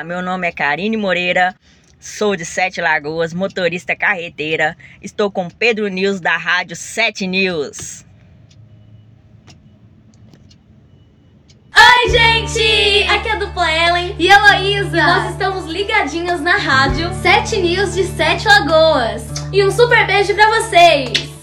meu nome é Karine Moreira, sou de Sete Lagoas, motorista carreteira. Estou com Pedro News da rádio 7 News. Oi, gente! Aqui é a dupla Ellen e Heloísa. Nós estamos ligadinhos na rádio 7 News de Sete Lagoas. E um super beijo pra vocês!